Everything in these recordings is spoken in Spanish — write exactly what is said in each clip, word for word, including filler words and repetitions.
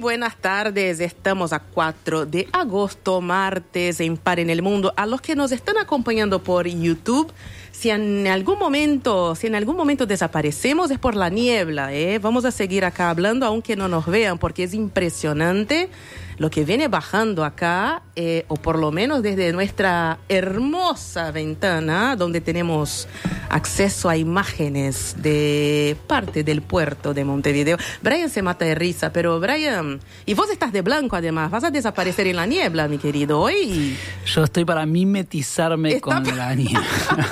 buenas tardes, estamos a cuatro de agosto, martes en Par en el Mundo. A los que nos están acompañando por YouTube, si en algún momento, si en algún momento desaparecemos es por la niebla, ¿eh? Vamos a seguir acá hablando aunque no nos vean, porque es impresionante lo que viene bajando acá, eh, o por lo menos desde nuestra hermosa ventana, donde tenemos acceso a imágenes de parte del puerto de Montevideo. Brian se mata de risa, pero Brian, y vos estás de blanco además, vas a desaparecer en la niebla, mi querido, hoy. Yo estoy para mimetizarme Está... con la niebla.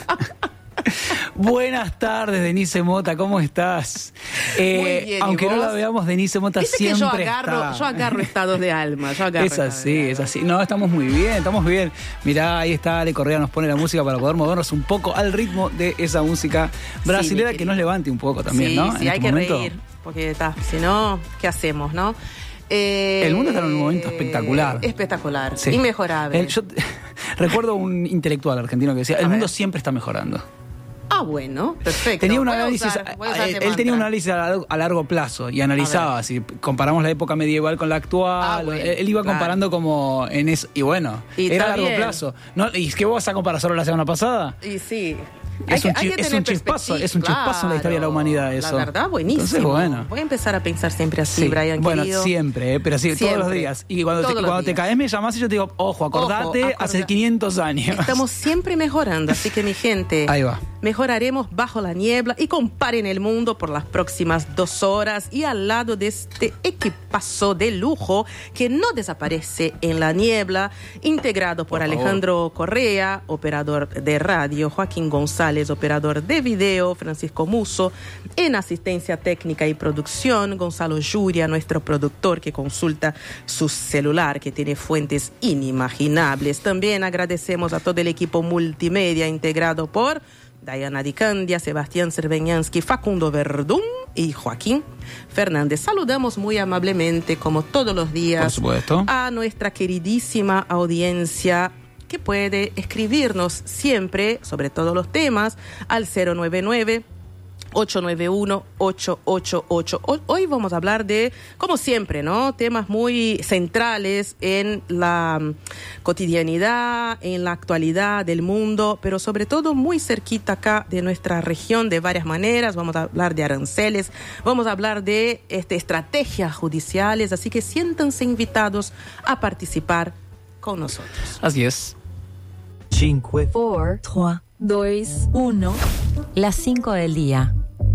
Buenas tardes, Denise Mota, ¿cómo estás? Eh, Muy bien, aunque no la veamos, Denise Mota Dice siempre que yo agarro, está. Yo agarro estados de alma. Yo agarro es así, es así. No, estamos muy bien, estamos muy bien. Mirá, ahí está, Ale Correa nos pone la música para poder movernos un poco al ritmo de esa música brasilera sí, que nos levante un poco también, sí, ¿no? Sí, en hay este que momento. reír, porque está, si no, ¿qué hacemos, no? Eh, el mundo está en un momento espectacular. Espectacular, sí. Inmejorable. El, yo recuerdo un intelectual argentino que decía, el mundo siempre está mejorando. Ah, bueno, perfecto. Tenía un voy análisis, usar, él, él tenía un análisis a largo, a largo plazo y analizaba, si comparamos la época medieval con la actual, ah, bueno, él, él iba claro. comparando como en eso, y bueno, y era a largo bien. plazo. ¿No? ¿Y es que vos vas a comparar solo la semana pasada? Y sí. Es, un, que, es un chispazo, es un chispazo claro, en la historia de la humanidad eso. La verdad, buenísimo. Entonces, bueno. Voy a empezar a pensar siempre así, sí. Brian, Bueno, querido. siempre, eh, pero sí, siempre. todos los días. Y cuando, te, cuando te caes me llamás y yo te digo, ojo, acordate, ojo, acorda... hace quinientos años. Estamos siempre mejorando, así que mi gente, ahí va. Mejoraremos bajo la niebla y comparen el mundo por las próximas dos horas y al lado de este equipazo de lujo que no desaparece en la niebla, integrado por, por Alejandro favor. Correa, operador de radio, Joaquín González, operador de video, Francisco Musso, en asistencia técnica y producción, Gonzalo Yuria, nuestro productor que consulta su celular, que tiene fuentes inimaginables. También agradecemos a todo el equipo multimedia integrado por Diana Di Candia, Sebastián Cerveñansky, Facundo Verdún y Joaquín Fernández. Saludamos muy amablemente, como todos los días, por supuesto, a nuestra queridísima audiencia que puede escribirnos siempre sobre todos los temas al cero nueve nueve, ocho nueve uno, ocho ocho ocho. Hoy vamos a hablar de, como siempre, ¿no? Temas muy centrales en la cotidianidad, en la actualidad del mundo, pero sobre todo muy cerquita acá de nuestra región de varias maneras. Vamos a hablar de aranceles, vamos a hablar de este, estrategias judiciales, así que siéntanse invitados a participar con nosotros. Así es. cinco, cuatro, tres, dos, uno. Las cinco del día.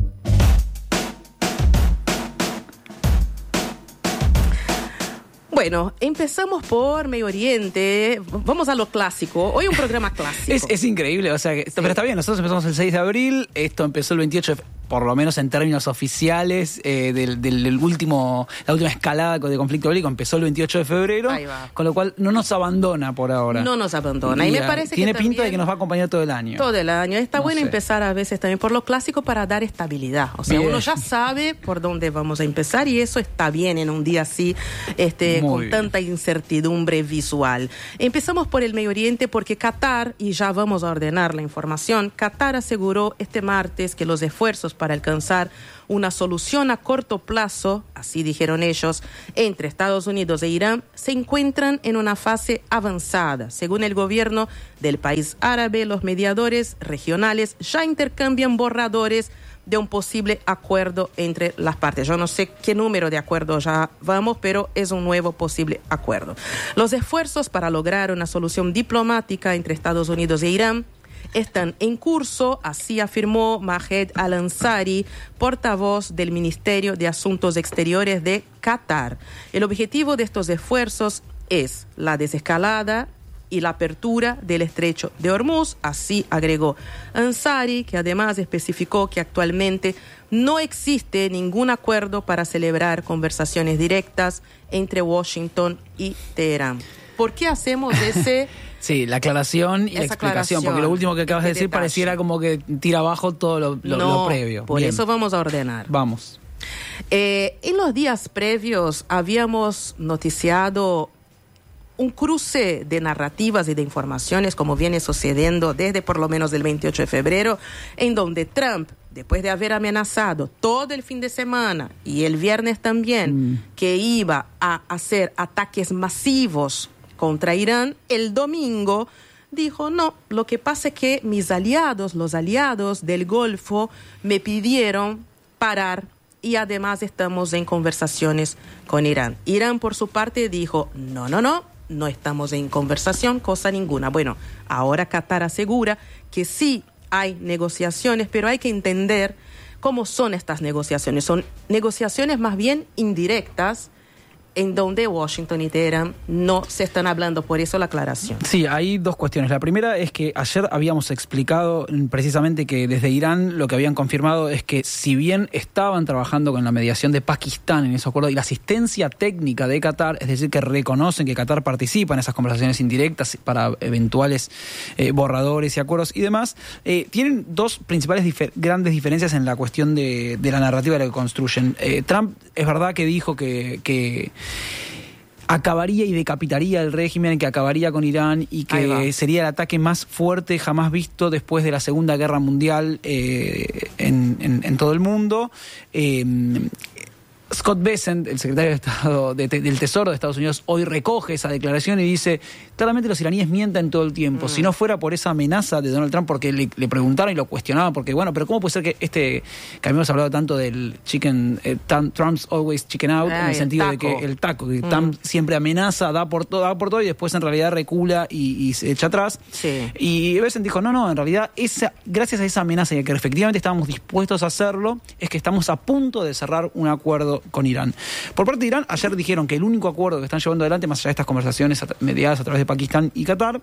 Bueno, empezamos por Medio Oriente. Vamos a lo clásico. Hoy un programa clásico. Es, es increíble, o sea, que, sí. pero está bien. Nosotros empezamos el seis de abril. Esto empezó el veintiocho de febrero. Por lo menos en términos oficiales, eh, del, del, del último, la última escalada de conflicto bélico empezó el veintiocho de febrero, con lo cual no nos abandona por ahora. No nos abandona. Y, y me parece tiene que pinta también, de que nos va a acompañar todo el año. Todo el año. Está no bueno sé. empezar a veces también por lo clásico para dar estabilidad. O sea, bien. Uno ya sabe por dónde vamos a empezar y eso está bien en un día así, este, con bien. Tanta incertidumbre visual. Empezamos por el Medio Oriente porque Qatar, y ya vamos a ordenar la información, Qatar aseguró este martes que los esfuerzos para alcanzar una solución a corto plazo, así dijeron ellos, entre Estados Unidos e Irán, se encuentran en una fase avanzada. Según el gobierno del país árabe, los mediadores regionales ya intercambian borradores de un posible acuerdo entre las partes. Yo no sé qué número de acuerdo ya vamos, pero es un nuevo posible acuerdo. Los esfuerzos para lograr una solución diplomática entre Estados Unidos e Irán están en curso, así afirmó Mahed Al-Ansari, portavoz del Ministerio de Asuntos Exteriores de Qatar. El objetivo de estos esfuerzos es la desescalada y la apertura del estrecho de Hormuz, así agregó Ansari, que además especificó que actualmente no existe ningún acuerdo para celebrar conversaciones directas entre Washington y Teherán. ¿Por qué hacemos ese...? Sí, la aclaración y la explicación, porque lo último que acabas de decir detalle. Pareciera como que tira abajo todo lo, lo, no, lo previo. Por Bien. Eso vamos a ordenar. Vamos. Eh, en los días previos habíamos noticiado un cruce de narrativas y de informaciones como viene sucediendo desde por lo menos el veintiocho de febrero, en donde Trump después de haber amenazado todo el fin de semana y el viernes también, mm. que iba a hacer ataques masivos contra Irán, el domingo dijo, no, lo que pasa es que mis aliados, los aliados del Golfo, me pidieron parar y además estamos en conversaciones con Irán. Irán, por su parte, dijo, no, no, no, no estamos en conversación, cosa ninguna. Bueno, ahora Qatar asegura que sí hay negociaciones, pero hay que entender cómo son estas negociaciones. Son negociaciones más bien indirectas, en donde Washington y Teherán no se están hablando, por eso la aclaración. Sí, hay dos cuestiones. La primera es que ayer habíamos explicado precisamente que desde Irán lo que habían confirmado es que si bien estaban trabajando con la mediación de Pakistán en ese acuerdo y la asistencia técnica de Qatar, es decir, que reconocen que Qatar participa en esas conversaciones indirectas para eventuales eh, borradores y acuerdos y demás, eh, tienen dos principales difer- grandes diferencias en la cuestión de, de la narrativa de la que construyen. Eh, Trump es verdad que dijo que... que acabaría y decapitaría el régimen, que acabaría con Irán y que sería el ataque más fuerte jamás visto después de la Segunda Guerra Mundial eh, en, en, en todo el mundo. Eh, Scott Bessent, el secretario de Estado de, de, del Tesoro de Estados Unidos, hoy recoge esa declaración y dice, claramente los iraníes mienten todo el tiempo. Mm. Si no fuera por esa amenaza de Donald Trump, porque le, le preguntaron y lo cuestionaban, porque bueno, pero ¿cómo puede ser que este, que habíamos hablado tanto del chicken, eh, Trump's always chicken out, ah, en el sentido taco. de que el taco, que mm. Trump siempre amenaza, da por todo, da por todo y después en realidad recula y, y se echa atrás. Sí. Y Bessent dijo, no, no, en realidad esa, gracias a esa amenaza y a que efectivamente estábamos dispuestos a hacerlo, es que estamos a punto de cerrar un acuerdo con Irán. Por parte de Irán, ayer dijeron que el único acuerdo que están llevando adelante, más allá de estas conversaciones mediadas a través de Pakistán y Qatar,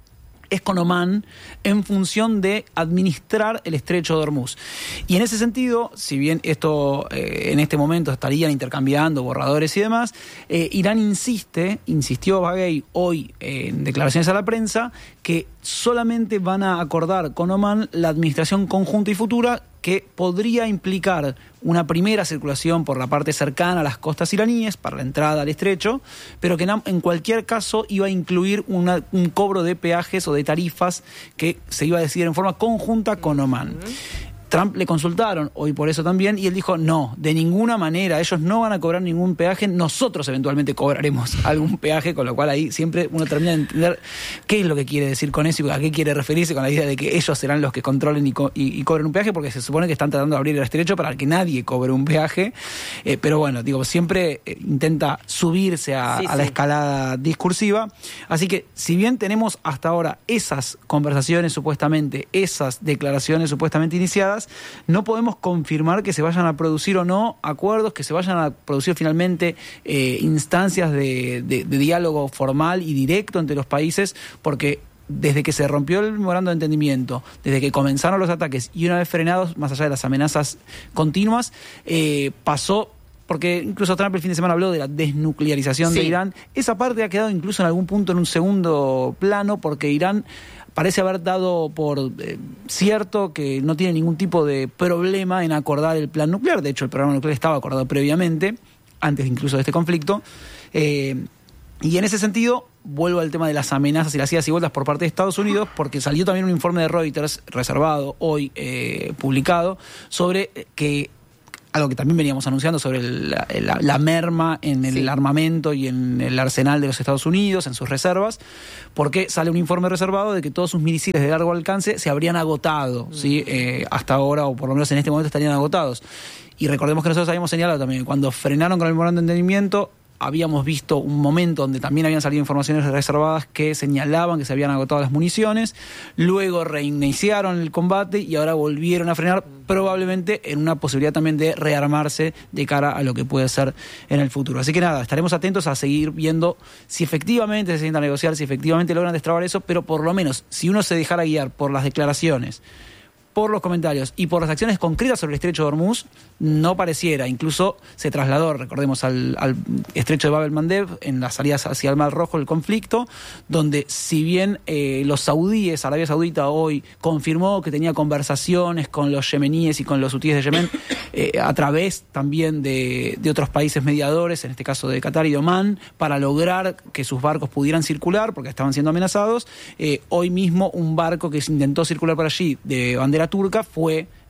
es con Omán en función de administrar el estrecho de Hormuz. Y en ese sentido, si bien esto eh, en este momento estarían intercambiando borradores y demás, eh, Irán insiste, insistió Baghei hoy eh, en declaraciones a la prensa, que solamente van a acordar con Omán la administración conjunta y futura, que podría implicar una primera circulación por la parte cercana a las costas iraníes para la entrada al estrecho, pero que en cualquier caso iba a incluir una, un cobro de peajes o de tarifas que se iba a decidir en forma conjunta con Omán. Trump le consultaron hoy por eso también y él dijo, no, de ninguna manera, ellos no van a cobrar ningún peaje, nosotros eventualmente cobraremos algún peaje, con lo cual ahí siempre uno termina de entender qué es lo que quiere decir con eso y a qué quiere referirse con la idea de que ellos serán los que controlen y, co- y, y cobren un peaje, porque se supone que están tratando de abrir el estrecho para que nadie cobre un peaje, eh, pero bueno, digo, siempre eh, intenta subirse a, sí, a la sí. escalada discursiva, así que si bien tenemos hasta ahora esas conversaciones supuestamente, esas declaraciones supuestamente iniciadas, no podemos confirmar que se vayan a producir o no acuerdos, que se vayan a producir finalmente eh, instancias de, de, de diálogo formal y directo entre los países, porque desde que se rompió el memorando de entendimiento, desde que comenzaron los ataques y una vez frenados, más allá de las amenazas continuas, eh, pasó... Porque incluso Trump el fin de semana habló de la desnuclearización sí. de Irán. Esa parte ha quedado incluso en algún punto en un segundo plano, porque Irán parece haber dado por eh, cierto que no tiene ningún tipo de problema en acordar el plan nuclear. De hecho, el programa nuclear estaba acordado previamente, antes incluso de este conflicto. Eh, y en ese sentido, vuelvo al tema de las amenazas y las idas y vueltas por parte de Estados Unidos, porque salió también un informe de Reuters, reservado, hoy eh, publicado, sobre que... algo que también veníamos anunciando sobre el, la, la, la merma en el sí. armamento y en el arsenal de los Estados Unidos, en sus reservas, porque sale un informe reservado de que todos sus misiles de largo alcance se habrían agotado, mm. ¿sí? eh, hasta ahora, o por lo menos en este momento estarían agotados. Y recordemos que nosotros habíamos señalado también, cuando frenaron con el memorando de entendimiento, habíamos visto un momento donde también habían salido informaciones reservadas que señalaban que se habían agotado las municiones, luego reiniciaron el combate y ahora volvieron a frenar, probablemente en una posibilidad también de rearmarse de cara a lo que puede ser en el futuro. Así que nada, estaremos atentos a seguir viendo si efectivamente se sientan a negociar, si efectivamente logran destrabar eso, pero por lo menos si uno se dejara guiar por las declaraciones, por los comentarios y por las acciones concretas sobre el estrecho de Hormuz, no pareciera. Incluso se trasladó, recordemos, al, al estrecho de Bab el-Mandeb, en las salidas hacia el Mar Rojo del conflicto, donde si bien eh, los saudíes, Arabia Saudita hoy confirmó que tenía conversaciones con los yemeníes y con los hutíes de Yemen, eh, a través también de, de otros países mediadores, en este caso de Qatar y de Omán, para lograr que sus barcos pudieran circular, porque estaban siendo amenazados. Eh, hoy mismo un barco que se intentó circular por allí de bandera turca fue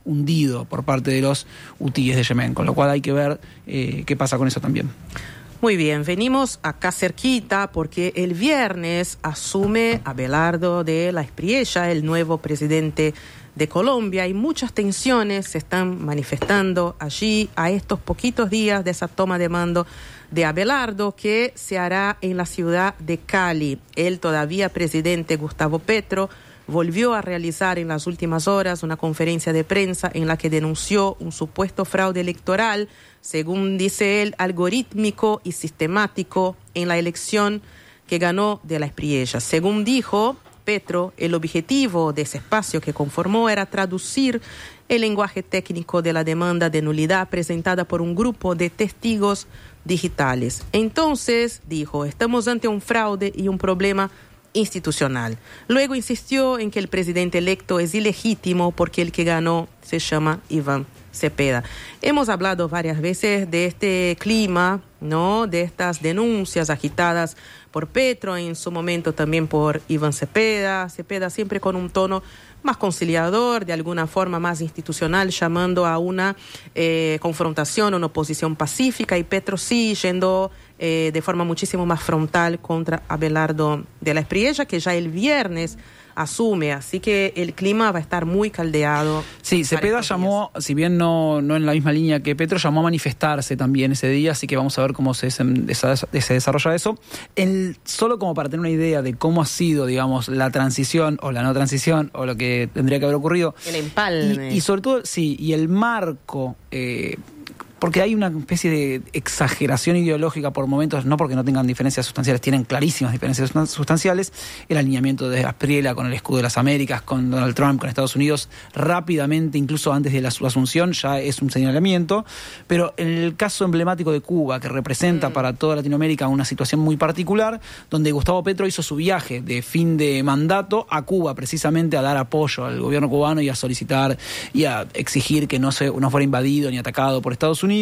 hundido por parte de los hutíes de Yemen, con lo cual hay que ver eh, qué pasa con eso también. Muy bien, venimos acá cerquita porque el viernes asume Abelardo de la Espriella, el nuevo presidente de Colombia, y muchas tensiones se están manifestando allí a estos poquitos días de esa toma de mando de Abelardo, que se hará en la ciudad de Cali. El todavía presidente Gustavo Petro volvió a realizar en las últimas horas una conferencia de prensa en la que denunció un supuesto fraude electoral, según dice él, algorítmico y sistemático en la elección que ganó de la Espriella. Según dijo Petro, el objetivo de ese espacio que conformó era traducir el lenguaje técnico de la demanda de nulidad presentada por un grupo de testigos digitales. Entonces, dijo, estamos ante un fraude y un problema institucional. Luego insistió en que el presidente electo es ilegítimo porque el que ganó se llama Iván Cepeda. Hemos hablado varias veces de este clima, ¿no? De estas denuncias agitadas por Petro, en su momento también por Iván Cepeda. Cepeda siempre con un tono más conciliador, de alguna forma más institucional, llamando a una eh, confrontación, una oposición pacífica, y Petro sí yendo eh, de forma muchísimo más frontal contra Abelardo de la Espriella, que ya el viernes asume, así que el clima va a estar muy caldeado. Sí, Cepeda llamó, si bien no, no en la misma línea que Petro, llamó a manifestarse también ese día, así que vamos a ver cómo se, se desarrolla eso. El, solo como para tener una idea de cómo ha sido, digamos, la transición o la no transición o lo que tendría que haber ocurrido. El empalme. Y, y sobre todo, sí, y el marco... Eh, porque hay una especie de exageración ideológica por momentos, no porque no tengan diferencias sustanciales, tienen clarísimas diferencias sustanciales, el alineamiento de Aspriella con el escudo de las Américas, con Donald Trump, con Estados Unidos, rápidamente, incluso antes de la, su asunción, ya es un señalamiento, pero en el caso emblemático de Cuba, que representa mm. para toda Latinoamérica una situación muy particular, donde Gustavo Petro hizo su viaje de fin de mandato a Cuba, precisamente a dar apoyo al gobierno cubano y a solicitar y a exigir que no, se, no fuera invadido ni atacado por Estados Unidos,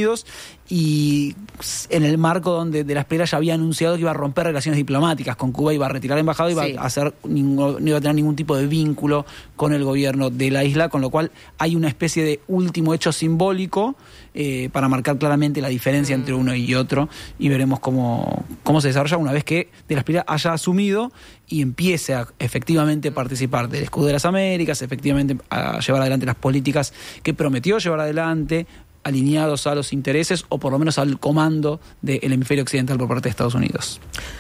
y en el marco donde de la Espriella ya había anunciado que iba a romper relaciones diplomáticas con Cuba, iba a retirar embajada, iba sí. a hacer ningún, no iba a tener ningún tipo de vínculo con el gobierno de la isla, con lo cual hay una especie de último hecho simbólico eh, para marcar claramente la diferencia mm. entre uno y otro, y veremos cómo, cómo se desarrolla una vez que de la Espriella haya asumido y empiece a efectivamente participar del escudo de las Américas, efectivamente a llevar adelante las políticas que prometió llevar adelante, alineados a los intereses o por lo menos al comando del hemisferio occidental por parte de Estados Unidos.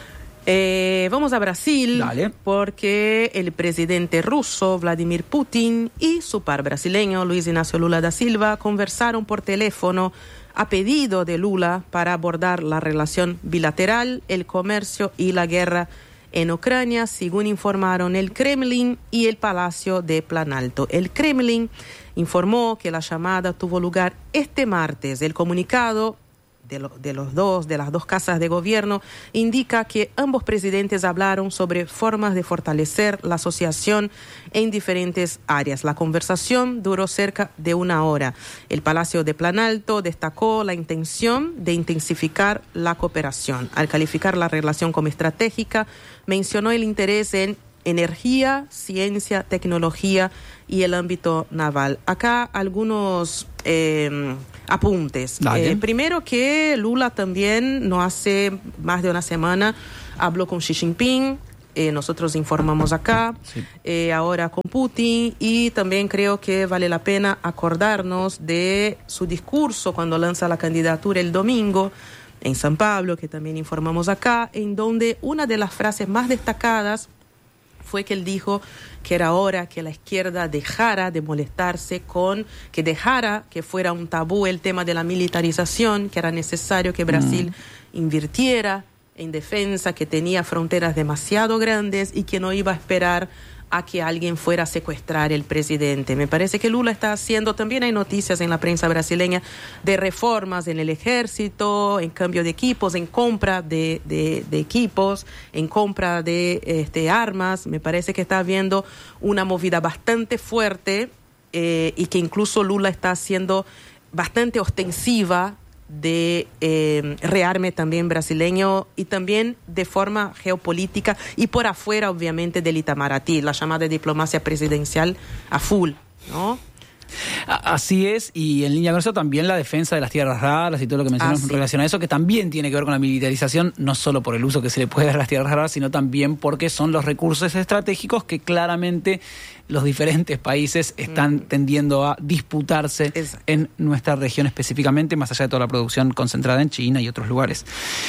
Eh, vamos a Brasil. Dale. Porque el presidente ruso Vladimir Putin y su par brasileño Luis Ignacio Lula da Silva conversaron por teléfono a pedido de Lula para abordar la relación bilateral, el comercio y la guerra en Ucrania, según informaron el Kremlin y el Palacio de Planalto. El Kremlin informó que la llamada tuvo lugar este martes. El comunicado de, lo, de los dos, de las dos casas de gobierno, indica que ambos presidentes hablaron sobre formas de fortalecer la asociación en diferentes áreas. La conversación duró cerca de una hora. El Palacio de Planalto destacó la intención de intensificar la cooperación. Al calificar la relación como estratégica, mencionó el interés en energía, ciencia, tecnología y el ámbito naval. Acá algunos eh, apuntes. Eh, primero que Lula también no hace más de una semana habló con Xi Jinping, eh, nosotros informamos acá, sí. eh, ahora con Putin, y también creo que vale la pena acordarnos de su discurso cuando lanza la candidatura el domingo en San Pablo, que también informamos acá, en donde una de las frases más destacadas fue que él dijo que era hora que la izquierda dejara de molestarse con, que dejara que fuera un tabú el tema de la militarización, que era necesario que Brasil mm. invirtiera en defensa, que tenía fronteras demasiado grandes y que no iba a esperar a que alguien fuera a secuestrar el presidente. Me parece que Lula está haciendo, también hay noticias en la prensa brasileña de reformas en el ejército, en cambio de equipos, en compra de, de, de equipos, en compra de este, armas. Me parece que está habiendo una movida bastante fuerte eh, y que incluso Lula está haciendo bastante ostensiva de eh, rearme también brasileño y también de forma geopolítica y por afuera obviamente del Itamaraty, la llamada diplomacia presidencial a full, ¿no? Así es, y en línea con eso también la defensa de las tierras raras y todo lo que mencionamos ah, sí. en relación a eso, que también tiene que ver con la militarización, no solo por el uso que se le puede dar a las tierras raras, sino también porque son los recursos estratégicos que claramente los diferentes países están mm. tendiendo a disputarse Exacto. en nuestra región específicamente, más allá de toda la producción concentrada en China y otros lugares.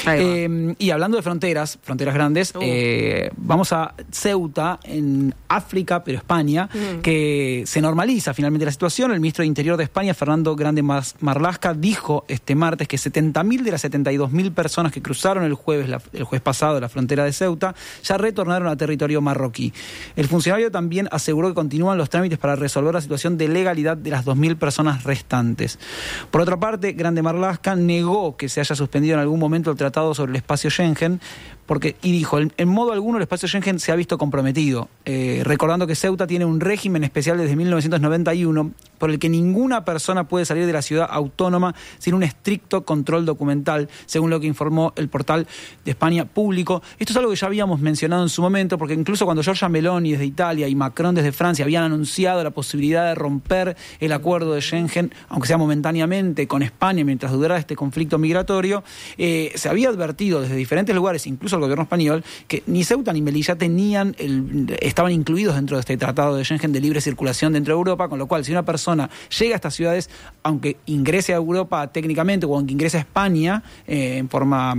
Eh, y hablando de fronteras, fronteras grandes, uh. eh, vamos a Ceuta, en África, pero España, mm. que se normaliza finalmente la situación. El ministro de Interior de España, Fernando Grande Marlaska, dijo este martes que setenta mil de las setenta y dos mil personas que cruzaron el jueves, la, el jueves pasado la frontera de Ceuta ya retornaron a territorio marroquí. El funcionario también aseguró que continúan los trámites para resolver la situación de legalidad de las dos mil personas restantes. Por otra parte, Grande Marlaska negó que se haya suspendido en algún momento el tratado sobre el espacio Schengen, porque, y dijo, en, en modo alguno el espacio Schengen se ha visto comprometido, eh, recordando que Ceuta tiene un régimen especial desde mil novecientos noventa y uno por el que ninguna persona puede salir de la ciudad autónoma sin un estricto control documental, según lo que informó el portal de España Público. Esto es algo que ya habíamos mencionado en su momento, porque incluso cuando Giorgia Meloni desde Italia y Macron desde Francia habían anunciado la posibilidad de romper el acuerdo de Schengen, aunque sea momentáneamente, con España mientras durara este conflicto migratorio, eh, se había advertido desde diferentes lugares, incluso el gobierno español, que ni Ceuta ni Melilla tenían el, estaban incluidos dentro de este tratado de Schengen de libre circulación dentro de Europa, con lo cual si una persona llega a estas ciudades, aunque ingrese a Europa técnicamente o aunque ingrese a España eh, en forma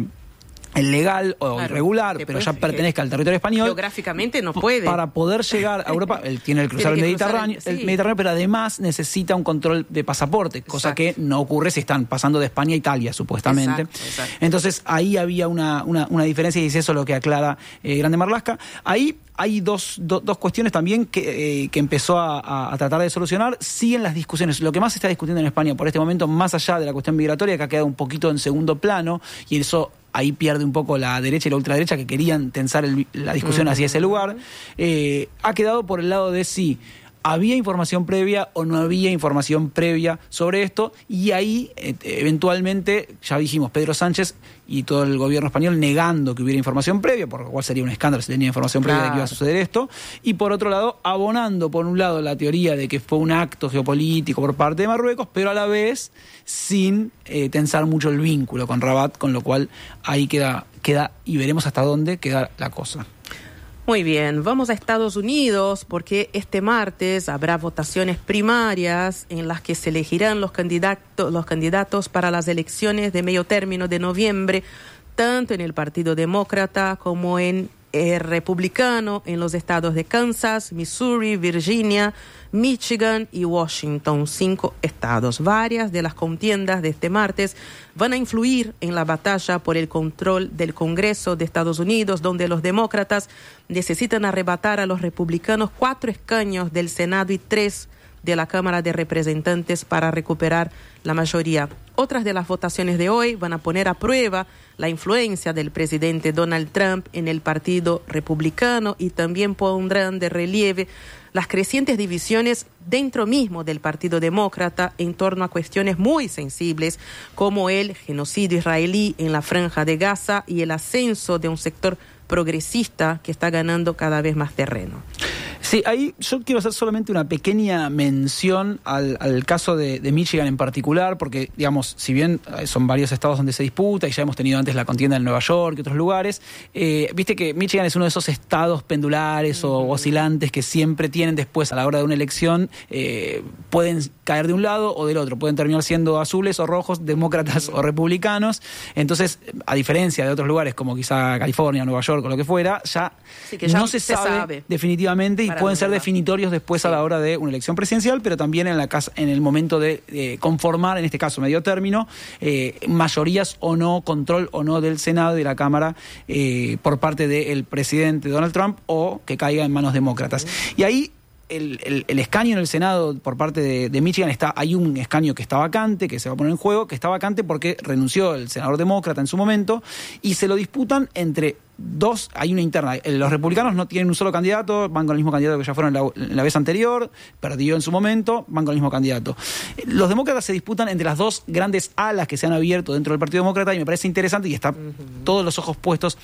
legal o claro, irregular, pero ya pertenezca al territorio español. Geográficamente no puede. Para poder llegar a Europa, él tiene el cruzar el Mediterráneo, cruzar el, sí. el Mediterráneo, pero además necesita un control de pasaporte, cosa exacto. que no ocurre si están pasando de España a Italia, supuestamente. Exacto, exacto. Entonces, ahí había una, una, una diferencia y es eso lo que aclara eh, Grande Marlaska. Ahí hay dos, do, dos cuestiones también que, eh, que empezó a, a, a tratar de solucionar. Siguen las discusiones. Lo que más se está discutiendo en España por este momento, más allá de la cuestión migratoria, que ha quedado un poquito en segundo plano, y eso ahí pierde un poco la derecha y la ultraderecha que querían tensar el, la discusión hacia ese lugar, eh, ha quedado por el lado de si había información previa o no había información previa sobre esto, y ahí eh, eventualmente, ya dijimos, Pedro Sánchez y todo el gobierno español negando que hubiera información previa, por lo cual sería un escándalo si tenía información previa claro. de que iba a suceder esto, y por otro lado, abonando por un lado la teoría de que fue un acto geopolítico por parte de Marruecos, pero a la vez sin eh, tensar mucho el vínculo con Rabat, con lo cual ahí queda, queda y veremos hasta dónde queda la cosa. Muy bien, vamos a Estados Unidos porque este martes habrá votaciones primarias en las que se elegirán los candidatos, los candidatos para las elecciones de medio término de noviembre, tanto en el Partido Demócrata como en el Republicano, en los estados de Kansas, Missouri, Virginia, Michigan y Washington, cinco estados. Varias de las contiendas de este martes van a influir en la batalla por el control del Congreso de Estados Unidos, donde los demócratas necesitan arrebatar a los republicanos cuatro escaños del Senado y tres de la Cámara de Representantes para recuperar la mayoría. Otras de las votaciones de hoy van a poner a prueba la influencia del presidente Donald Trump en el Partido Republicano y también pondrán de relieve las crecientes divisiones dentro mismo del Partido Demócrata en torno a cuestiones muy sensibles como el genocidio israelí en la Franja de Gaza y el ascenso de un sector progresista que está ganando cada vez más terreno. Sí, ahí yo quiero hacer solamente una pequeña mención al, al caso de, de Michigan en particular, porque, digamos, si bien son varios estados donde se disputa y ya hemos tenido antes la contienda en Nueva York y otros lugares, eh, viste que Michigan es uno de esos estados pendulares o oscilantes que siempre tienen después, a la hora de una elección, eh, pueden caer de un lado o del otro, pueden terminar siendo azules o rojos, demócratas o republicanos. Entonces, a diferencia de otros lugares como quizá California, Nueva York o lo que fuera, ya, sí, que ya no se, se sabe, sabe definitivamente y pueden ser definitorios después sí. a la hora de una elección presidencial, pero también en la casa, en el momento de eh, conformar, en este caso medio término, eh, mayorías o no, control o no del Senado y de la Cámara eh, por parte del presidente Donald Trump o que caiga en manos demócratas. Sí. Y ahí El, el, el escaño en el Senado por parte de, de Michigan está, hay un escaño que está vacante, que se va a poner en juego, que está vacante porque renunció el senador demócrata en su momento, y se lo disputan entre dos, hay una interna. Los republicanos no tienen un solo candidato, van con el mismo candidato que ya fueron la, la vez anterior, perdió en su momento, van con el mismo candidato. Los demócratas se disputan entre las dos grandes alas que se han abierto dentro del Partido Demócrata, y me parece interesante, y está uh-huh. todos los ojos puestos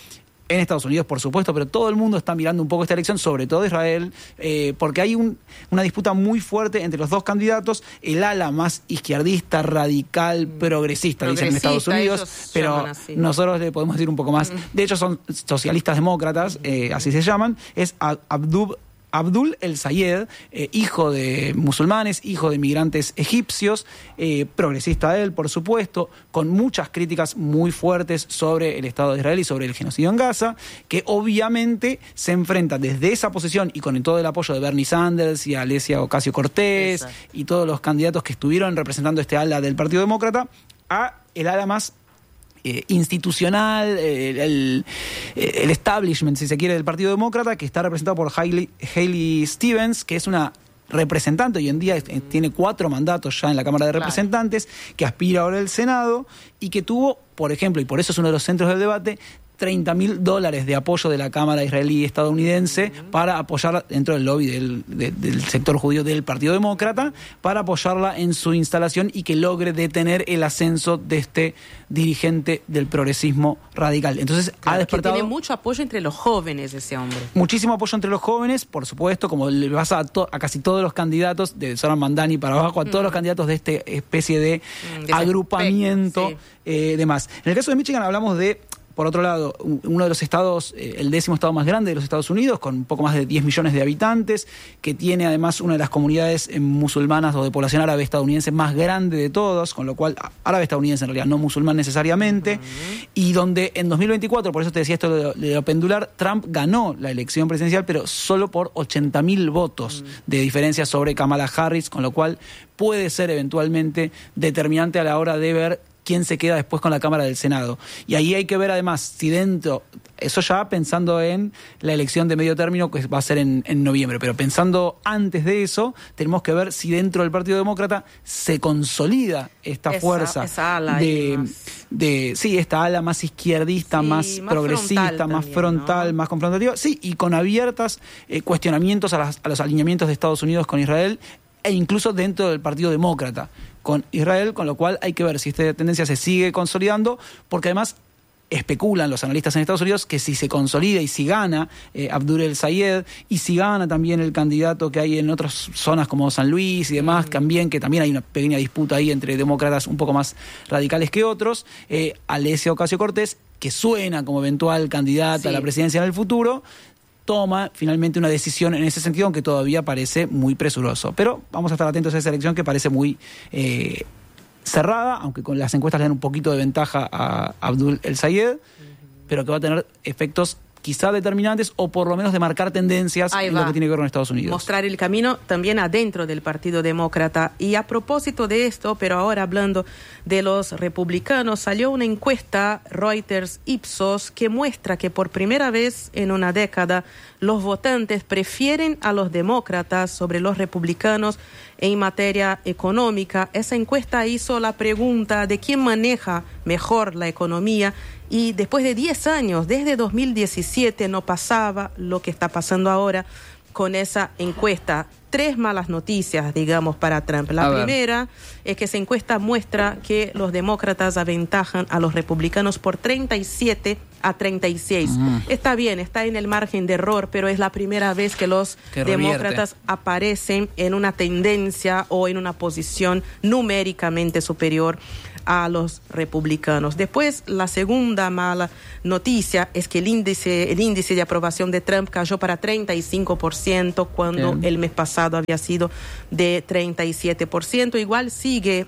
en Estados Unidos, por supuesto, pero todo el mundo está mirando un poco esta elección, sobre todo Israel, eh, porque hay un, una disputa muy fuerte entre los dos candidatos, el ala más izquierdista, radical, progresista, dicen en Estados Unidos, pero nosotros le podemos decir un poco más. De hecho, son socialistas demócratas, eh, así se llaman, es Abdul Abdul el Sayed, eh, hijo de musulmanes, hijo de migrantes egipcios, eh, progresista él, por supuesto, con muchas críticas muy fuertes sobre el Estado de Israel y sobre el genocidio en Gaza, que obviamente se enfrenta desde esa posición y con todo el apoyo de Bernie Sanders y Alessia Ocasio-Cortez y todos los candidatos que estuvieron representando este ala del Partido Demócrata, a el ala más Eh, institucional, eh, el, el establishment, si se quiere, del Partido Demócrata, que está representado por Hailey, Hailey Stevens, que es una representante, hoy en día eh, tiene cuatro mandatos ya en la Cámara de Representantes, claro, que aspira ahora al Senado, y que tuvo, por ejemplo, y por eso es uno de los centros del debate, treinta mil dólares de apoyo de la Cámara israelí estadounidense uh-huh. para apoyar dentro del lobby del, de, del sector judío del Partido Demócrata, para apoyarla en su instalación y que logre detener el ascenso de este dirigente del progresismo radical. Entonces claro, ha despertado... Que tiene mucho apoyo entre los jóvenes ese hombre. Muchísimo apoyo entre los jóvenes, por supuesto, como le pasa a, to- a casi todos los candidatos, de Zohran Mamdani para abajo, a todos mm. los candidatos de esta especie de, mm, de agrupamiento, sí. eh, demás. En el caso de Michigan hablamos de... Por otro lado, uno de los estados, el décimo estado más grande de los Estados Unidos, con un poco más de diez millones de habitantes, que tiene además una de las comunidades musulmanas o de población árabe estadounidense más grande de todos, con lo cual, árabe estadounidense en realidad, no musulmán necesariamente, uh-huh. y donde en dos mil veinticuatro, por eso te decía esto de lo, de lo pendular, Trump ganó la elección presidencial, pero solo por ochenta mil votos uh-huh. de diferencia sobre Kamala Harris, con lo cual puede ser eventualmente determinante a la hora de ver quién se queda después con la Cámara del Senado. Y ahí hay que ver además si dentro, eso ya pensando en la elección de medio término que va a ser en, en noviembre, pero pensando antes de eso, tenemos que ver si dentro del Partido Demócrata se consolida esta esa, fuerza esa ala de, de, sí, esta ala más izquierdista, sí, más, más progresista, frontal más también, frontal, ¿no? Más confrontativa, sí, y con abiertas eh, cuestionamientos a, las, a los alineamientos de Estados Unidos con Israel, e incluso dentro del Partido Demócrata con Israel, con lo cual hay que ver si esta tendencia se sigue consolidando, porque además especulan los analistas en Estados Unidos que si se consolida y si gana eh, Abdul el Sayed, y si gana también el candidato que hay en otras zonas como San Luis y demás, mm. también, que también hay una pequeña disputa ahí entre demócratas un poco más radicales que otros, eh, Alessia Ocasio-Cortez, que suena como eventual candidata sí. a la presidencia en el futuro, toma finalmente una decisión en ese sentido, aunque todavía parece muy presuroso. Pero vamos a estar atentos a esa elección que parece muy eh, cerrada, aunque con las encuestas le dan un poquito de ventaja a Abdul el Sayed, uh-huh. pero que va a tener efectos quizá determinantes o por lo menos de marcar tendencias Ahí en va. Lo que tiene que ver con Estados Unidos. Mostrar el camino también adentro del Partido Demócrata. Y a propósito de esto, pero ahora hablando de los republicanos, salió una encuesta Reuters Ipsos que muestra que por primera vez en una década los votantes prefieren a los demócratas sobre los republicanos en materia económica. Esa encuesta hizo la pregunta de quién maneja mejor la economía, y después de diez años, desde dos mil diecisiete, no pasaba lo que está pasando ahora con esa encuesta. Tres malas noticias, digamos, para Trump. La primera es que esa encuesta muestra que los demócratas aventajan a los republicanos por treinta y siete a treinta y seis. Uh-huh. Está bien, está en el margen de error, pero es la primera vez que los que demócratas aparecen en una tendencia o en una posición numéricamente superior a los republicanos. Después, la segunda mala noticia es que el índice, el índice de aprobación de Trump cayó para treinta y cinco por ciento cuando Bien. el mes pasado había sido de treinta y siete por ciento. Igual sigue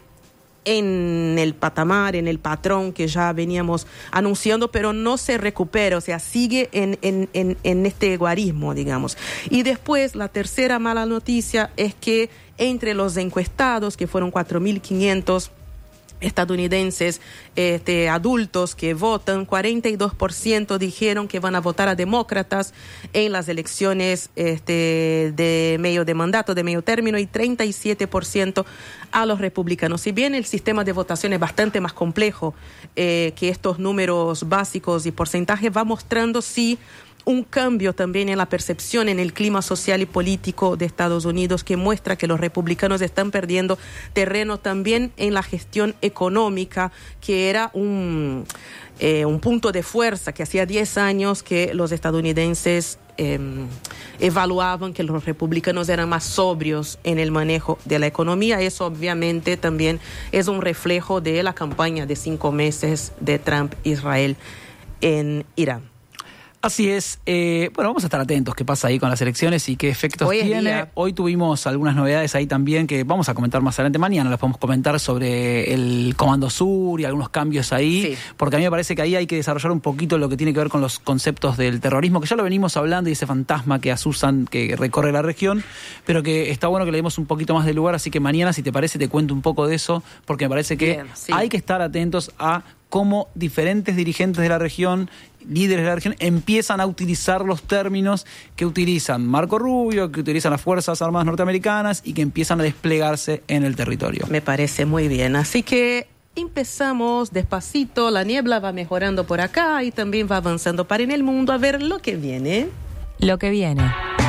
en el patamar, en el patrón que ya veníamos anunciando, pero no se recupera, o sea, sigue en, en, en, en este guarismo, digamos. Y después, la tercera mala noticia es que entre los encuestados, que fueron cuatro mil quinientos estadounidenses este, adultos que votan, cuarenta y dos por ciento dijeron que van a votar a demócratas en las elecciones este, de medio de mandato, de medio término, y treinta y siete por ciento a los republicanos. Si bien el sistema de votación es bastante más complejo eh, que estos números básicos y porcentajes, va mostrando sí un cambio también en la percepción, en el clima social y político de Estados Unidos, que muestra que los republicanos están perdiendo terreno también en la gestión económica, que era un, eh, un punto de fuerza, que hacía diez años que los estadounidenses eh, evaluaban que los republicanos eran más sobrios en el manejo de la economía. Eso obviamente también es un reflejo de la campaña de cinco meses de Trump-Israel en Irán. Así es. Eh, bueno, vamos a estar atentos qué pasa ahí con las elecciones y qué efectos Hoy tiene. Día. Hoy tuvimos algunas novedades ahí también que vamos a comentar más adelante. Mañana las podemos comentar sobre el Comando Sur y algunos cambios ahí, sí. Porque a mí me parece que ahí hay que desarrollar un poquito lo que tiene que ver con los conceptos del terrorismo, que ya lo venimos hablando, y ese fantasma que asusan, que recorre la región, pero que está bueno que le demos un poquito más de lugar. Así que mañana, si te parece, te cuento un poco de eso, porque me parece que Bien, sí. hay que estar atentos a cómo diferentes dirigentes de la región, líderes de la región, empiezan a utilizar los términos que utilizan Marco Rubio, que utilizan las Fuerzas Armadas norteamericanas y que empiezan a desplegarse en el territorio. Me parece muy bien. Así que empezamos despacito, la niebla va mejorando por acá y también va avanzando para en el mundo, a ver lo que viene. Lo que viene.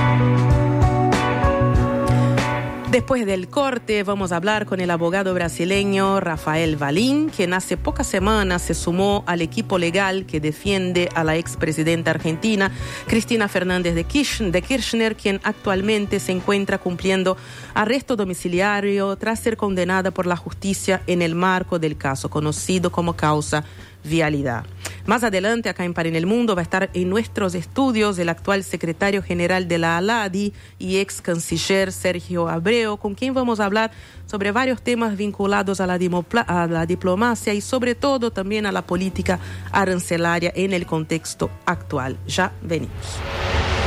Después del corte vamos a hablar con el abogado brasileño Rafael Valim, quien hace pocas semanas se sumó al equipo legal que defiende a la expresidenta argentina Cristina Fernández de Kirchner, de Kirchner, quien actualmente se encuentra cumpliendo arresto domiciliario tras ser condenada por la justicia en el marco del caso conocido como causa Vialidad. Más adelante, acá en Par en el Mundo, va a estar en nuestros estudios el actual secretario general de la ALADI y ex canciller Sergio Abreu, con quien vamos a hablar sobre varios temas vinculados a la, dimopla- a la diplomacia y sobre todo también a la política arancelaria en el contexto actual. Ya venimos.